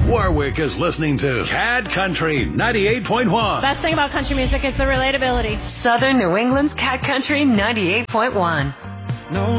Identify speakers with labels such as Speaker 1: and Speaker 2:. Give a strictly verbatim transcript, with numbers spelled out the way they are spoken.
Speaker 1: Warwick is listening to Cat Country ninety-eight point one.
Speaker 2: Best thing about country music is the relatability.
Speaker 3: Southern New England's Cat Country ninety-eight point one.
Speaker 4: No